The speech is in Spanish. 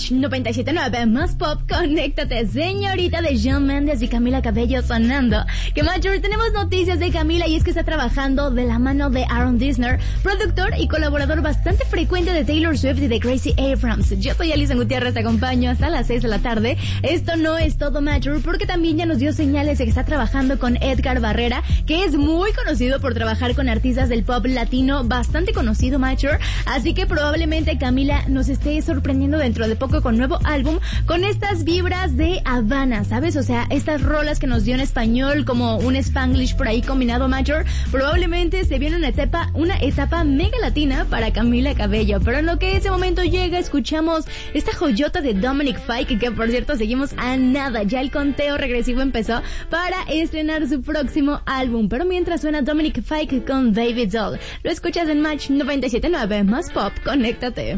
Match 97.9, más pop, conéctate, señorita de Shawn Mendes y Camila Cabello sonando. Que Major, tenemos noticias de Camila y es que está trabajando de la mano de Aaron Dessner, productor y colaborador bastante frecuente de Taylor Swift y de Gracie Abrams. Yo soy Alison Gutiérrez, te acompaño hasta las 6 de la tarde. Esto no es todo, Major, porque también ya nos dio señales de que está trabajando con Edgar Barrera, que es muy conocido por trabajar con artistas del pop latino, bastante conocido, Major. Así que probablemente Camila nos esté sorprendiendo dentro de poco con nuevo álbum, con estas vibras de Habana, ¿sabes? O sea, estas rolas que nos dio en español, como un Spanglish por ahí combinado, Major. Probablemente se viene una etapa mega latina para Camila Cabello, pero en lo que ese momento llega, escuchamos esta joyota de Dominic Fike, que por cierto seguimos a nada, ya el conteo regresivo empezó para estrenar su próximo álbum, pero mientras suena Dominic Fike con Baby Doll, lo escuchas en Match 97.9, más pop, conéctate.